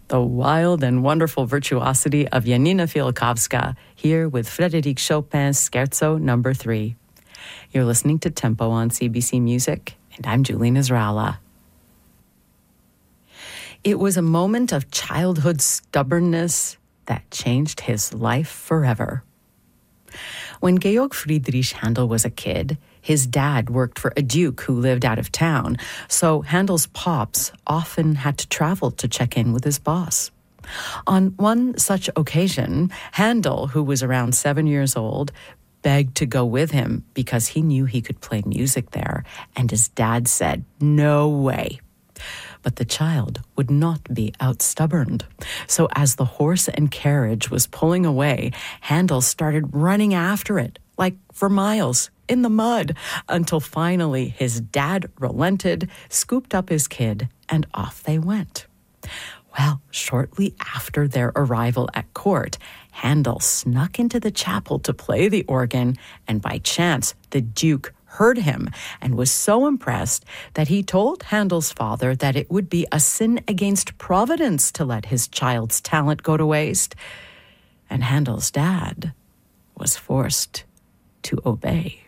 The wild and wonderful virtuosity of Janina Fialkowska, here with Frédéric Chopin's Scherzo No. 3. You're listening to Tempo on CBC Music, and I'm Julie Nasrallah. It was a moment of childhood stubbornness that changed his life forever. When Georg Friedrich Handel was a kid, his dad worked for a duke who lived out of town, so Handel's pops often had to travel to check in with his boss. On one such occasion, Handel, who was around 7 years old, begged to go with him because he knew he could play music there, and his dad said, "No way." But the child would not be outstubborned. So as the horse and carriage was pulling away, Handel started running after it, like for miles, in the mud, until finally his dad relented, scooped up his kid, and off they went. Well, shortly after their arrival at court, Handel snuck into the chapel to play the organ, and by chance, the Duke heard him and was so impressed that he told Handel's father that it would be a sin against Providence to let his child's talent go to waste. And Handel's dad was forced to obey.